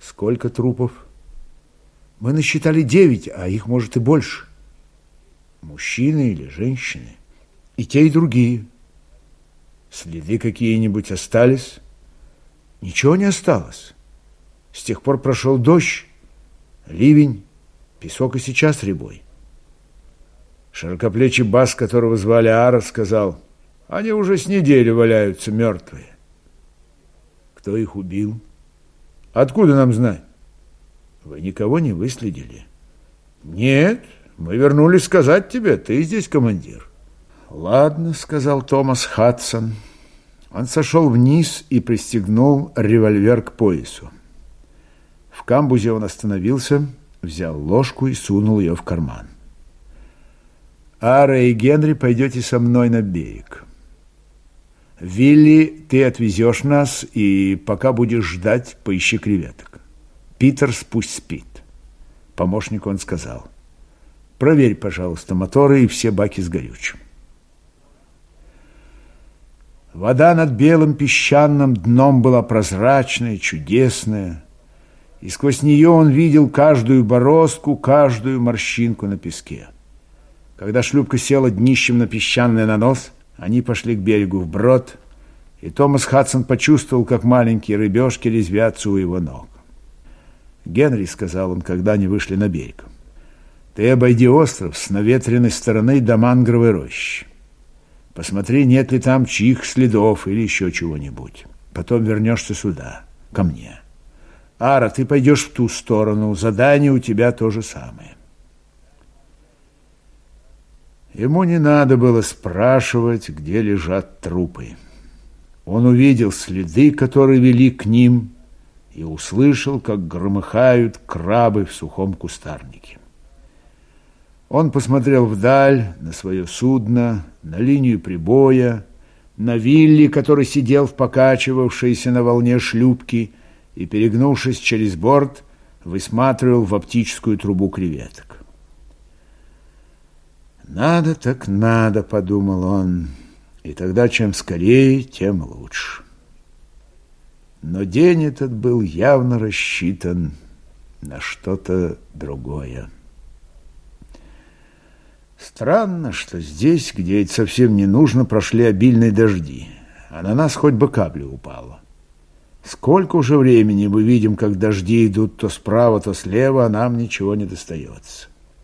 Сколько трупов? Мы насчитали 9, а их может и больше. Мужчины или женщины? И те, и другие. Следы какие-нибудь остались? Ничего не осталось. С тех пор прошел дождь, ливень, песок и сейчас рябой. Широкоплечий бас, которого звали Ара, сказал: они уже с неделю валяются мертвые. Кто их убил? Откуда нам знать? Вы никого не выследили? Нет, мы вернулись сказать тебе, ты здесь командир. Ладно, сказал Томас Хадсон. Он сошел вниз и пристегнул револьвер к поясу. В камбузе он остановился, взял ложку и сунул ее в карман. Ара и Генри пойдете со мной на берег. Вилли, ты отвезешь нас, и пока будешь ждать, поищи креветок. Питерс пусть спит. Помощнику он сказал: проверь, пожалуйста, моторы и все баки с горючим. Вода над белым песчаным дном была прозрачная, чудесная, и сквозь нее он видел каждую бороздку, каждую морщинку на песке. Когда шлюпка села днищем на песчаный нанос, они пошли к берегу вброд, и Томас Хадсон почувствовал, как маленькие рыбешки резвятся у его ног. «Генри», — сказал он, когда они вышли на берег, — «ты обойди остров с наветренной стороны до мангровой рощи. Посмотри, нет ли там чьих следов или еще чего-нибудь. Потом вернешься сюда, ко мне. Ара, ты пойдешь в ту сторону, задание у тебя то же самое». Ему не надо было спрашивать, где лежат трупы. Он увидел следы, которые вели к ним, и услышал, как громыхают крабы в сухом кустарнике. Он посмотрел вдаль, на свое судно, на линию прибоя, на Вилли, который сидел в покачивавшейся на волне шлюпки и, перегнувшись через борт, высматривал в оптическую трубу креветок. «Надо так надо», — подумал он, — «и тогда чем скорее, тем лучше». Но день этот был явно рассчитан на что-то другое. Странно, что здесь, где это совсем не нужно, прошли обильные дожди, а на нас хоть бы капля упала. Сколько уже времени мы видим, как дожди идут то справа, то слева, а нам ничего не достается.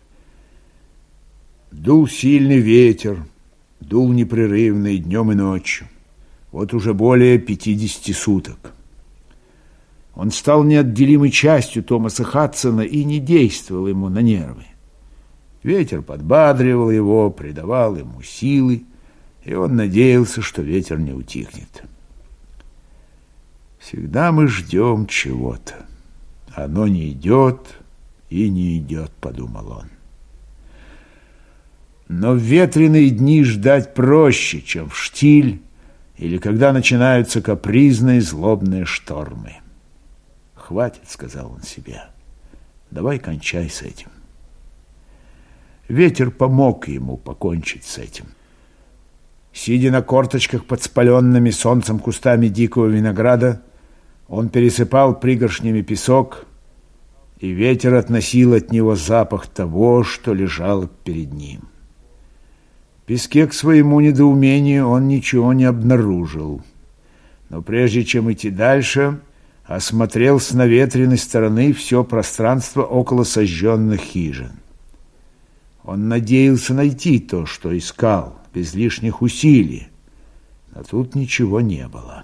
Дул сильный ветер, дул непрерывно и днем, и ночью. Вот уже более 50 суток. Он стал неотделимой частью Томаса Хадсона и не действовал ему на нервы. Ветер подбадривал его, придавал ему силы, и он надеялся, что ветер не утихнет. Всегда мы ждем чего-то. Оно не идет и не идет, подумал он. Но в ветреные дни ждать проще, чем в штиль или когда начинаются капризные злобные штормы. «Хватит», — сказал он себе, — «давай кончай с этим». Ветер помог ему покончить с этим. Сидя на корточках под спаленными солнцем кустами дикого винограда, он пересыпал пригоршнями песок, и ветер относил от него запах того, что лежало перед ним. В песке, к своему недоумению, он ничего не обнаружил. Но прежде чем идти дальше, осмотрел с наветренной стороны все пространство около сожженных хижин. Он надеялся найти то, что искал, без лишних усилий, но тут ничего не было.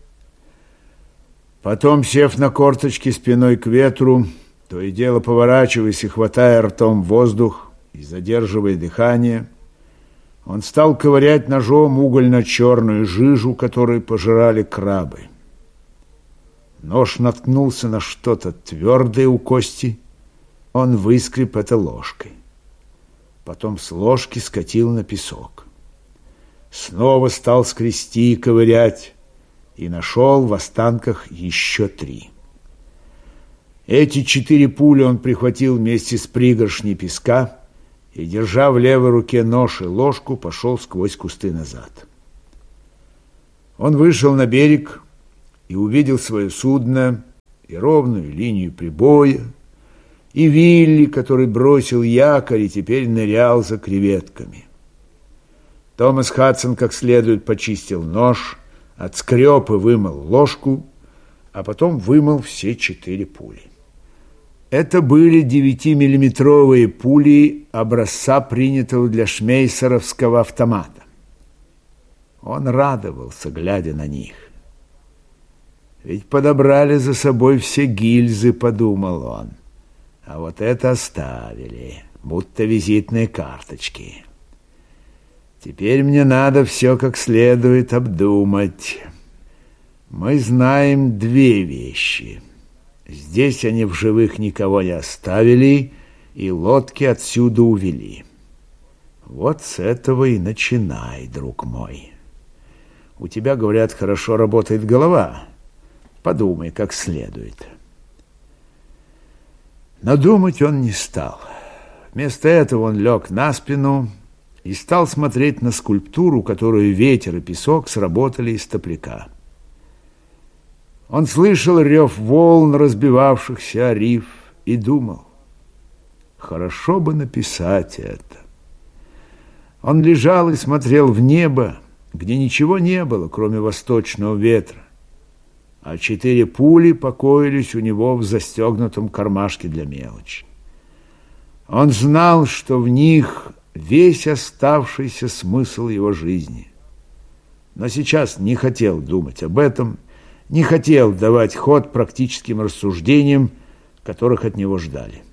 Потом, сев на корточки спиной к ветру, то и дело поворачиваясь и хватая ртом воздух и задерживая дыхание, он стал ковырять ножом угольно-черную жижу, которую пожирали крабы. Нож наткнулся на что-то твердое у кости. Он выскреб это ложкой. Потом с ложки скатил на песок. Снова стал скрести и ковырять, и нашел в останках еще 3. Эти 4 пули он прихватил вместе с пригоршней песка и, держа в левой руке нож и ложку, пошел сквозь кусты назад. Он вышел на берег и увидел свое судно и ровную линию прибоя, и Вилли, который бросил якорь и теперь нырял за креветками. Томас Хадсон как следует почистил нож, отскреб и вымыл ложку, а потом вымыл все 4 пули. Это были 9-миллиметровые пули образца, принятого для шмейсеровского автомата. Он радовался, глядя на них. Ведь подобрали за собой все гильзы, подумал он. А вот это оставили, будто визитные карточки. Теперь мне надо все как следует обдумать. Мы знаем 2 вещи. Здесь они в живых никого не оставили, и лодки отсюда увели. Вот с этого и начинай, друг мой. У тебя, говорят, хорошо работает голова. Подумай как следует. Но думать он не стал. Вместо этого он лег на спину и стал смотреть на скульптуру, которую ветер и песок сработали из топляка. Он слышал рев волн, разбивавшихся о риф, и думал, хорошо бы написать это. Он лежал и смотрел в небо, где ничего не было, кроме восточного ветра, а 4 пули покоились у него в застегнутом кармашке для мелочи. Он знал, что в них весь оставшийся смысл его жизни, но сейчас не хотел думать об этом, не хотел давать ход практическим рассуждениям, которых от него ждали.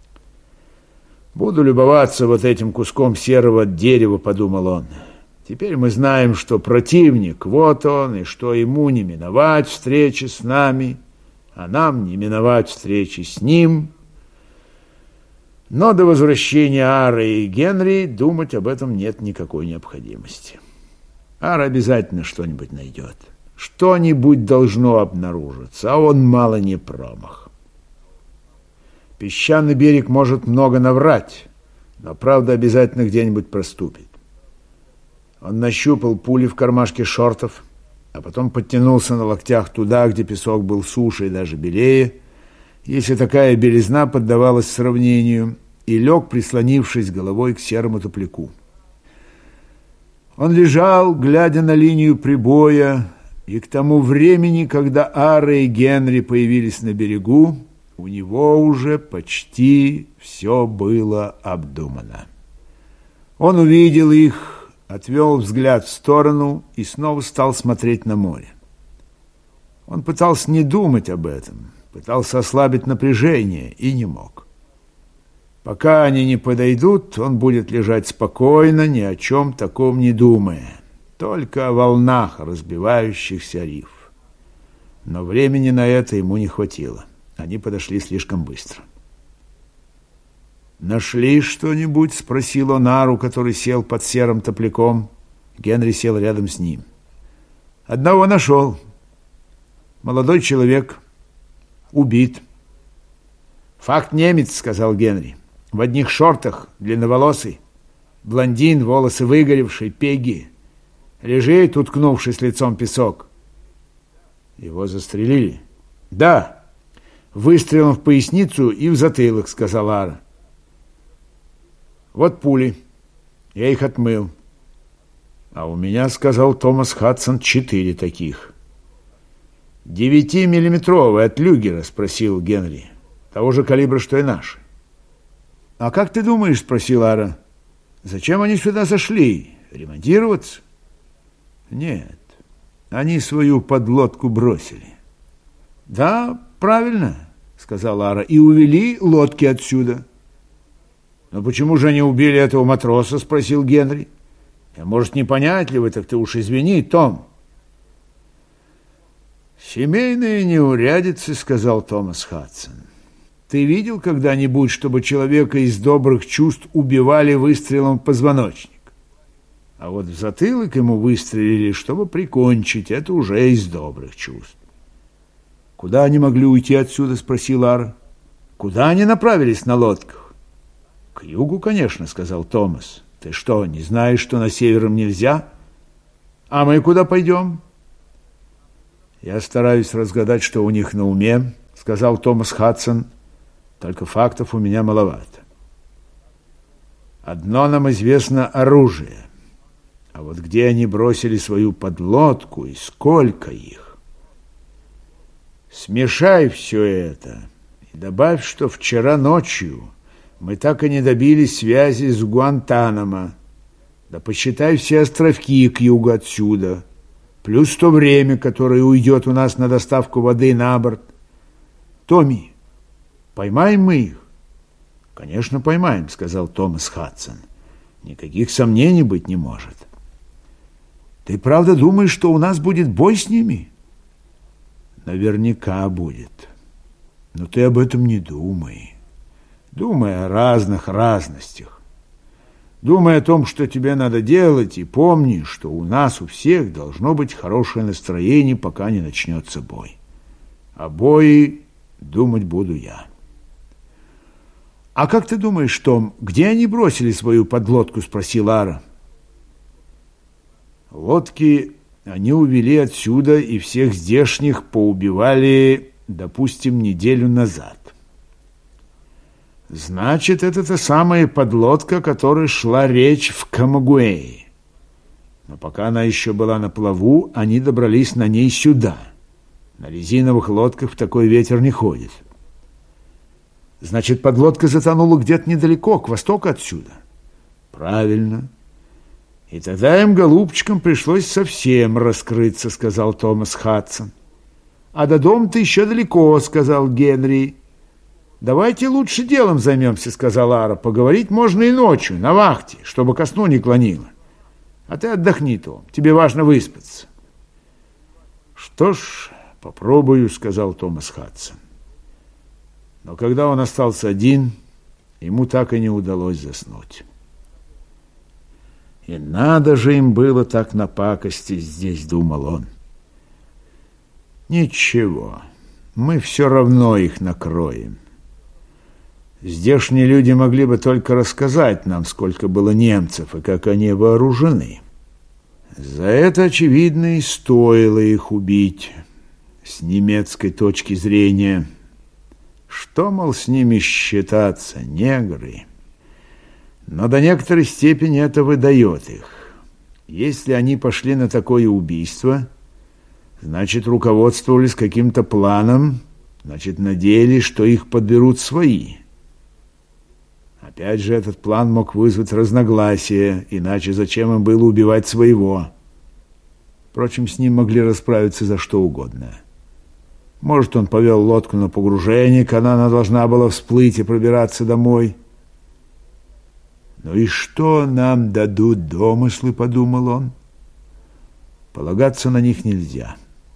«Буду любоваться вот этим куском серого дерева», — подумал он. «Теперь мы знаем, что противник, вот он, и что ему не миновать встречи с нами, а нам не миновать встречи с ним. Но до возвращения Ара и Генри думать об этом нет никакой необходимости. Ара обязательно что-нибудь найдет. Что-нибудь должно обнаружиться, а он мало не промах. Песчаный берег может много наврать, но правда обязательно где-нибудь проступит». Он нащупал пули в кармашке шортов, а потом подтянулся на локтях туда, где песок был суше и даже белее, если такая белизна поддавалась сравнению, и лег, прислонившись головой к серому топляку. Он лежал, глядя на линию прибоя, и к тому времени, когда Ара и Генри появились на берегу, у него уже почти все было обдумано. Он увидел их, отвел взгляд в сторону и снова стал смотреть на море. Он пытался не думать об этом, пытался ослабить напряжение и не мог. Пока они не подойдут, он будет лежать спокойно, ни о чем таком не думая, только о волнах, разбивающихся риф. Но времени на это ему не хватило. Они подошли слишком быстро. «Нашли что-нибудь?» — спросил он Ару, который сел под серым топляком. Генри сел рядом с ним. «Одного нашел. Молодой человек. Убит». «Факт немец», — сказал Генри. «В одних шортах, длинноволосый. Блондин, волосы выгоревшие, пеги. Лежит, уткнувшись лицом в песок». «Его застрелили?» «Да, выстрелом в поясницу и в затылок», — сказал Ара. «Вот пули. Я их отмыл». «А у меня, — сказал Томас Хадсон, — 4 таких». 9-миллиметровые от Люгера?» — спросил Генри. «Того же калибра, что и наши». «А как ты думаешь, — спросил Ара, — зачем они сюда зашли? Ремонтироваться?» «Нет, они свою подлодку бросили». «Да, правильно, — сказал Ара, — и увели лодки отсюда». «Но почему же они убили этого матроса?» — спросил Генри. «Может, непонятливый, так ты уж извини, Том». «Семейные неурядицы, — сказал Томас Хадсон. Ты видел когда-нибудь, чтобы человека из добрых чувств убивали выстрелом в позвоночник? А вот в затылок ему выстрелили, чтобы прикончить. Это уже из добрых чувств». «Куда они могли уйти отсюда?» — спросил Ара. «Куда они направились на лодках?» «К югу, конечно, — сказал Томас. Ты что, не знаешь, что на север им нельзя? А мы куда пойдем?» «Я стараюсь разгадать, что у них на уме, — сказал Томас Хадсон, только фактов у меня маловато. Одно нам известно — оружие. А вот где они бросили свою подлодку и сколько их? Смешай все это и добавь, что вчера ночью мы так и не добились связи с Гуантанамо. Да посчитай все островки к югу отсюда, плюс то время, которое уйдет у нас на доставку воды на борт. Томми, поймаем мы их? Конечно, поймаем, сказал Томас Хадсон. Никаких сомнений быть не может. Ты правда думаешь, что у нас будет бой с ними? Наверняка будет. Но ты об этом не думай. Думай о разных разностях. Думай о том, что тебе надо делать, и помни, что у нас у всех должно быть хорошее настроение, пока не начнется бой. О бое думать буду я. А как ты думаешь, Том, где они бросили свою подлодку? Спросил Ара. Лодки они увели отсюда и всех здешних поубивали, допустим, неделю назад. Значит, это та самая подлодка, о которой шла речь в Камагуэе. Но пока она еще была на плаву, они добрались на ней сюда. На резиновых лодках в такой ветер не ходит. Значит, подлодка затонула где-то недалеко, к востоку отсюда. Правильно. И тогда им, голубчикам, пришлось совсем раскрыться, сказал Томас Хадсон. А до дома-то еще далеко, сказал Генри. Давайте лучше делом займемся, сказал Ара. Поговорить можно и ночью, на вахте, чтобы ко сну не клонило. А ты отдохни, Том, тебе важно выспаться. Что ж, попробую, сказал Томас Хадсон. Но когда он остался один, ему так и не удалось заснуть. И надо же им было так напакостить здесь, думал он. Ничего, мы все равно их накроем. Здешние люди могли бы только рассказать нам, сколько было немцев и как они вооружены. За это, очевидно, и стоило их убить с немецкой точки зрения. Что, мол, с ними считаться, негры? Но до некоторой степени это выдает их. Если они пошли на такое убийство, значит, руководствовались каким-то планом, значит, надеялись, что их подберут свои. Опять же, этот план мог вызвать разногласия, иначе зачем им было убивать своего? Впрочем, с ним могли расправиться за что угодно. Может, он повел лодку на погружение, когда она должна была всплыть и пробираться домой. «Ну и что нам дадут домыслы?» — подумал он. Полагаться на них нельзя.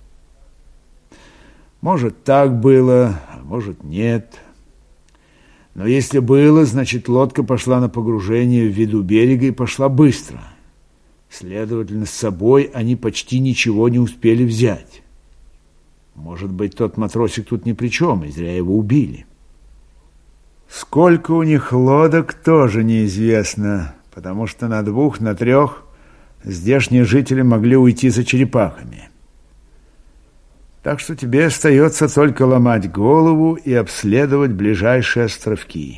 Может, так было, а может, нет. Но если было, значит, лодка пошла на погружение в виду берега и пошла быстро. Следовательно, с собой они почти ничего не успели взять. Может быть, тот матросик тут ни при чем, и зря его убили. Сколько у них лодок, тоже неизвестно, потому что на 2, на 3 здешние жители могли уйти за черепахами. Так что тебе остается только ломать голову и обследовать ближайшие островки.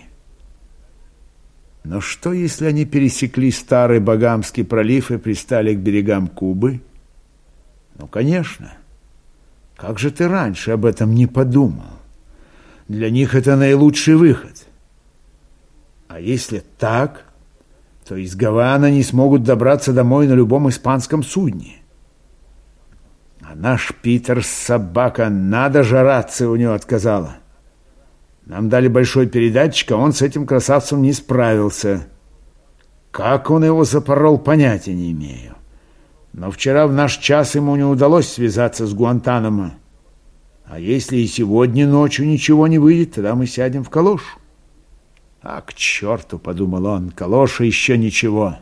Но что, если они пересекли Старый Багамский пролив и пристали к берегам Кубы? Ну, конечно. Как же ты раньше об этом не подумал? Для них это наилучший выход. А если так, то из Гаваны они смогут добраться домой на любом испанском судне. А наш Питер собака, надо же, рация у него отказала. Нам дали большой передатчик, а он с этим красавцем не справился. Как он его запорол, понятия не имею. Но вчера в наш час ему не удалось связаться с Гуантанамо. А если и сегодня ночью ничего не выйдет, тогда мы сядем в калошу. А к черту, подумал он, калоша еще ничего.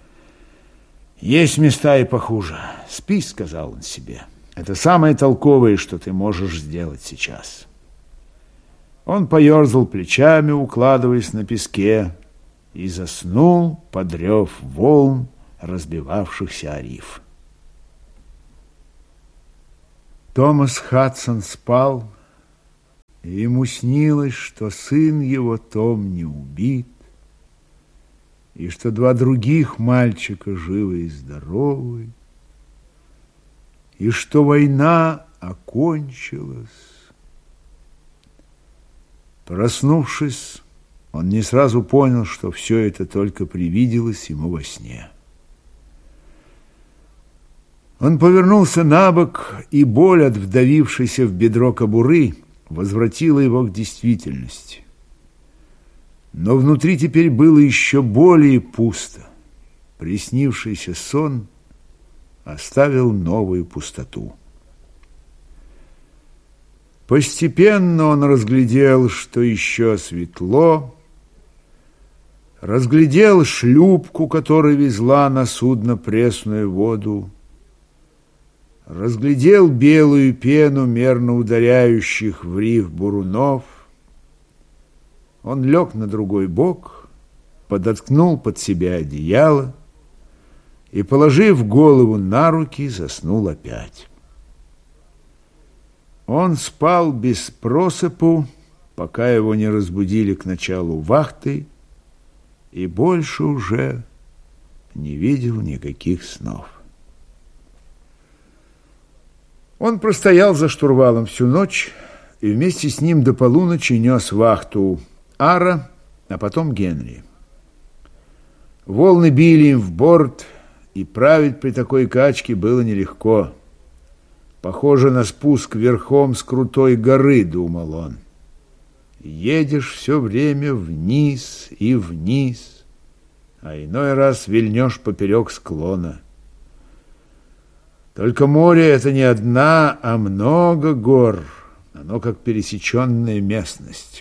Есть места и похуже. Спи, сказал он себе. Это самое толковое, что ты можешь сделать сейчас. Он поерзал плечами, укладываясь на песке, и заснул под рев волн, разбивавшихся о риф. Томас Хадсон спал, И ему снилось, что сын его Том не убит, и что два других мальчика живы и здоровы, и что война окончилась. Проснувшись, он не сразу понял, что все это только привиделось ему во сне. Он повернулся на бок, и боль от вдавившейся в бедро кобуры возвратила его к действительности. Но внутри теперь было еще более пусто. Приснившийся сон оставил новую пустоту. Постепенно он разглядел, что еще светло, разглядел шлюпку, которая везла на судно пресную воду, разглядел белую пену мерно ударяющих в риф бурунов. Он лег на другой бок, подоткнул под себя одеяло и, положив голову на руки, заснул опять. Он спал без просыпу, пока его не разбудили к началу вахты, и больше уже не видел никаких снов. Он простоял за штурвалом всю ночь и вместе с ним до полуночи нес вахту Ара, а потом Генри. Волны били им в борт, и править при такой качке было нелегко. Похоже на спуск верхом с крутой горы, думал он. Едешь все время вниз и вниз, а иной раз вильнешь поперек склона. Только море — это не одна, а много гор. Оно как пересеченная местность.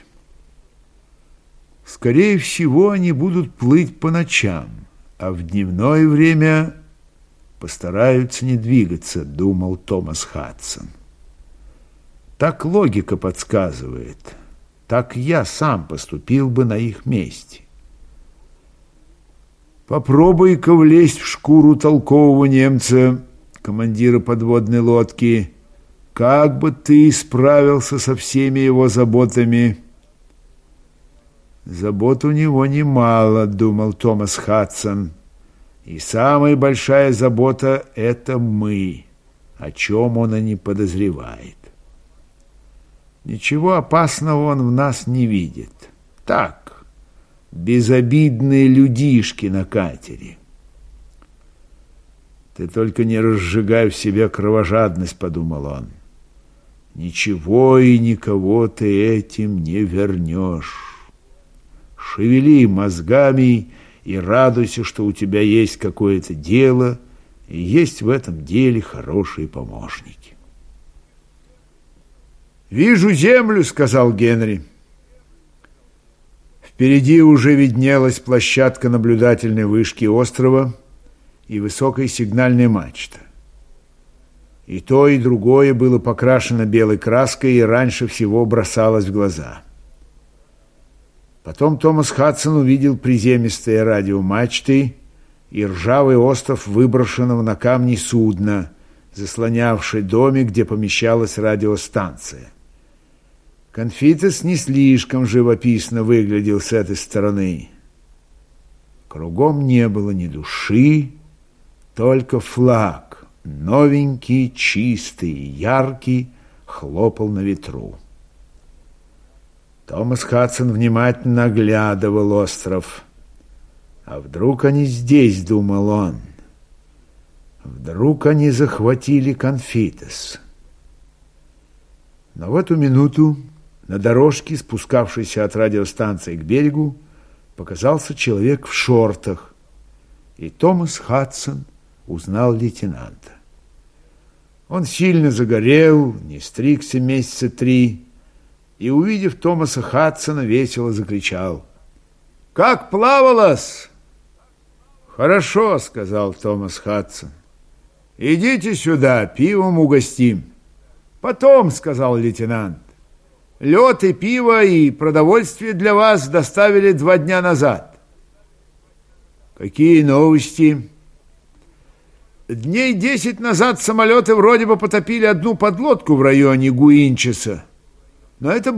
Скорее всего, они будут плыть по ночам, а в дневное время постараются не двигаться, думал Томас Хадсон. Так логика подсказывает. Так я сам поступил бы на их месте. Попробуй-ка влезть в шкуру толкового немца, командира подводной лодки. Как бы ты справился со всеми его заботами? Забот у него немало, думал Томас Хадсон. И самая большая забота — это мы, о чем он и не подозревает. Ничего опасного он в нас не видит. Так, безобидные людишки на катере. Ты только не разжигай в себе кровожадность, подумал он. Ничего и никого ты этим не вернешь. Шевели мозгами и радуйся, что у тебя есть какое-то дело, и есть в этом деле хорошие помощники. «Вижу землю», — сказал Генри. Впереди уже виднелась площадка наблюдательной вышки острова и высокая сигнальная мачта. И то, и другое было покрашено белой краской и раньше всего бросалось в глаза. Потом Томас Хадсон увидел приземистые радиомачты и ржавый остов выброшенного на камни судна, заслонявший домик, где помещалась радиостанция. Конфитес не слишком живописно выглядел с этой стороны. Кругом не было ни души, только флаг, новенький, чистый и яркий, хлопал на ветру. Томас Хадсон внимательно оглядывал остров. А вдруг они здесь, думал он. Вдруг они захватили Конфитес. Но в эту минуту на дорожке, спускавшейся от радиостанции к берегу, показался человек в шортах, и Томас Хадсон узнал лейтенанта. Он сильно загорел, не стригся месяца 3, и, увидев Томаса Хадсона, весело закричал: «Как плавалось?» «Хорошо», — сказал Томас Хадсон. «Идите сюда, пивом угостим». «Потом», — сказал лейтенант. «Лед и пиво и продовольствие для вас доставили 2 дня назад». «Какие новости?» «Дней 10 назад самолеты вроде бы потопили одну подлодку в районе Гуинчеса. Но это